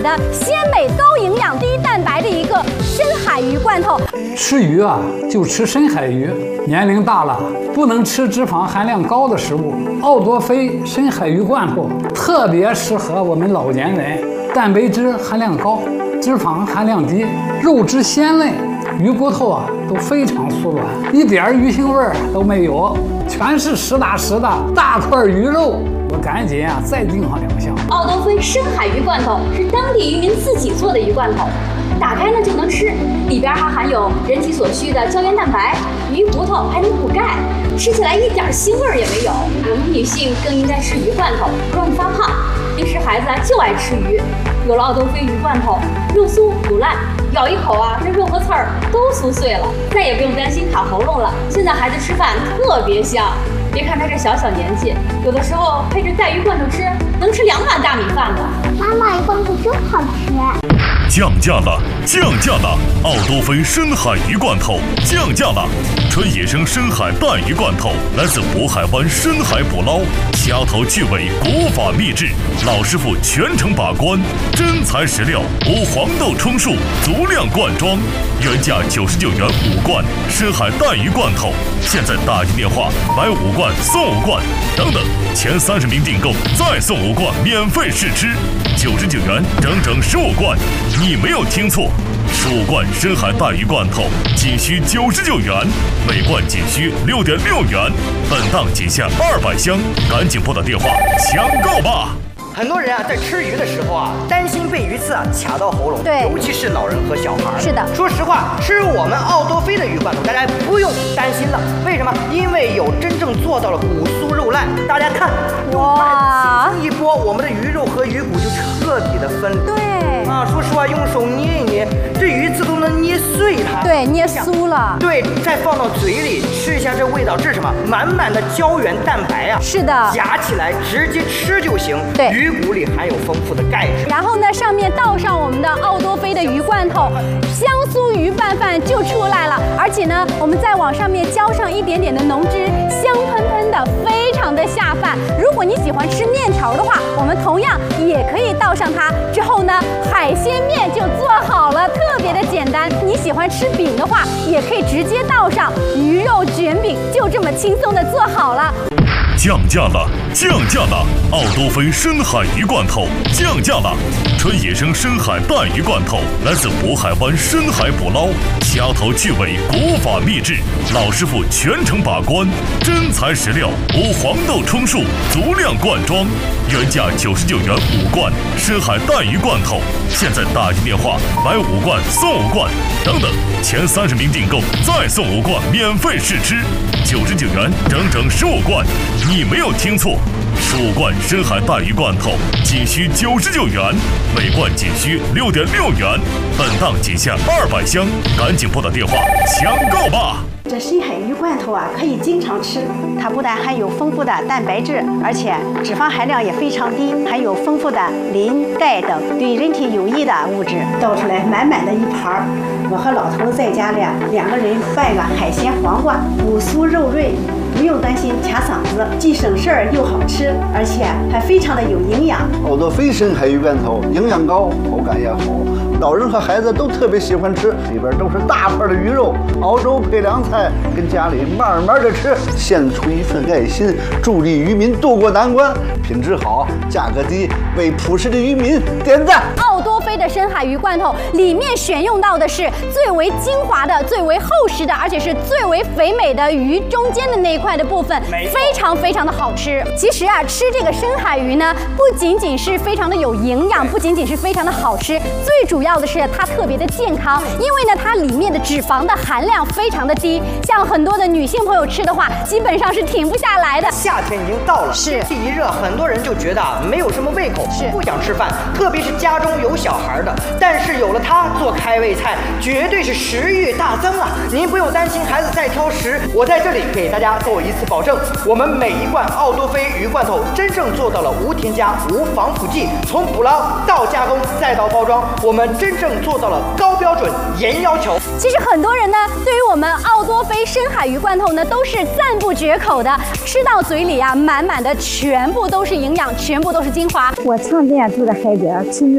的鲜美高营养低蛋白的一个深海鱼罐头。 吃鱼啊，就吃深海鱼。年龄大了，不能吃脂肪含量高的食物。奥多菲深海鱼罐头特别适合我们老年人，蛋白质含量高，脂肪含量低，肉质鲜嫩，鱼骨头啊都非常酥软，一点鱼腥味儿都没有，全是实打实的大块鱼肉。我赶紧啊再订上2箱。 奥多菲深海鱼罐头是当地渔民自己做的鱼罐头，打开呢就能吃，里边还含有人体所需的胶原蛋白，鱼骨头还能补钙，吃起来一点腥味儿也没有。我们女性更应该吃鱼罐头，不容易发胖。平时孩子就爱吃鱼，有了奥多菲鱼罐头，肉酥不烂，咬一口啊，这肉和刺儿都酥碎了，再也不用担心卡喉咙了。现在孩子吃饭特别香。别看他这小年纪，有的时候配着带鱼罐头吃，能吃2碗大米饭呢。 妈妈，鱼罐头真好吃。 降价了！降价了！奥多菲深海鱼罐头降价了！纯野生深海带鱼罐头，来自渤海湾深海捕捞，掐头去尾，古法秘制，老师傅全程把关，真材实料，无黄豆充数，足量灌装，原价99元5罐深海带鱼罐头，现在打进电话买5罐送5罐，等等，前30名订购再送5罐免费试吃，99元整15罐。你没有听错，15罐深海带鱼罐头仅需99元，每罐仅需6.6元，本档仅限200箱，赶紧拨打电话抢购吧！ 很多人啊，在吃鱼的时候啊，担心被鱼刺啊卡到喉咙， 对， 尤其是老人和小孩。 是的， 说实话，吃我们奥多菲的鱼罐头，大家不用担心了。为什么？因为有真正做到了骨酥肉烂。大家看，用筷子轻轻一拨，我们的鱼肉和鱼骨就彻底的分离。 对啊，说实话，用手捏一捏，这鱼刺都能捏碎它。 对，捏酥了。 对，再放到嘴里吃一下，这味道，这是什么？满满的胶原蛋白啊！ 是的， 夹起来直接吃就行。 对， 鱼骨里含有丰富的钙质。 然后呢，上面倒上我们的奥多菲的鱼罐头，香酥鱼拌饭就出来了。而且呢，我们再往上面浇上一点点的浓汁，香喷喷的，非常的下饭。如果你喜欢吃面条的话，我们同样也可以倒上它。之后呢，海鲜面就做好了，特别的简单。你喜欢吃饼的话，也可以直接倒上鱼肉卷饼，就这么轻松的做好了。 降价了！降价了！奥多菲深海鱼罐头降价了！纯野生深海带鱼罐头，来自渤海湾深海捕捞，掐头去尾，古法秘制，老师傅全程把关，真材实料，无黄豆充数，足量灌装，原价99元5罐深海带鱼罐头，现在打进电话买5罐送5罐，等等，前30名订购再送5罐免费试吃，99元整15罐。你没有听错，15罐深海带鱼罐头仅需99元，每罐仅需6.6元，本档仅限200箱，赶紧拨打电话抢购吧！ 这深海鱼罐头啊，可以经常吃。它不但含有丰富的蛋白质，而且脂肪含量也非常低，含有丰富的磷、钙等对人体有益的物质。倒出来满满的一盘儿，我和老头子在家里2个人拌个海鲜黄瓜，骨酥肉润，不用担心卡嗓子，既省事儿又好吃，而且还非常的有营养。 奥多菲深海鱼罐头营养高，口感也好，老人和孩子都特别喜欢吃，里边都是大块的鱼肉，熬粥配凉菜，跟家里慢慢的吃，献出一份爱心，助力渔民渡过难关，品质好，价格低，为朴实的渔民点赞。 奥多菲的深海鱼罐头里面选用到的是最为精华的、最为厚实的，而且是最为肥美的鱼中间的那一块的部分，非常的好吃。其实啊，吃这个深海鱼呢，不仅仅是非常的有营养，不仅仅是非常的好吃，最主要的是它特别的健康，因为呢，它里面的脂肪的含量非常的低，像很多的女性朋友吃的话，基本上是停不下来的。 夏天已经到了， 是天气一热，很多人就觉得没有什么胃口， 是不想吃饭，特别是家中有小孩的。但是有了它做开胃菜，绝对是食欲大增啊！您不用担心孩子再挑食，我在这里给大家做一次保证，我们每一罐奥多菲鱼罐头真正做到了无添加、无防腐剂，从捕捞到加工再到包装，我们真正做到了高标准、严要求。 其实很多人呢，对于我们奥多菲深海鱼罐头呢，都是赞不绝口的，吃到嘴里啊，满满的全部都是营养，全部都是精华。 我常年住在海边，吃鱼